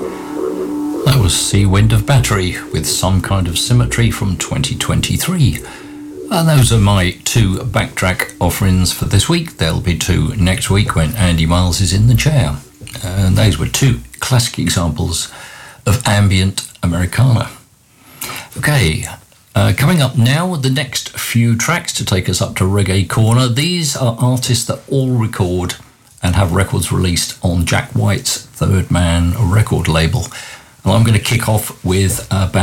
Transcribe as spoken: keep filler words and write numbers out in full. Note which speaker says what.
Speaker 1: That was Sea Wind of Battery with Some Kind of Symmetry from twenty twenty-three. And those are my two backtrack offerings for this week. There'll be two next week when Andy Miles is in the chair. And those were two classic examples of ambient Americana. Okay, uh, coming up now, the next few tracks to take us up to Reggae Corner. These are artists that all record and have records released on Jack White's Third Man record label. And I'm going to kick off with a band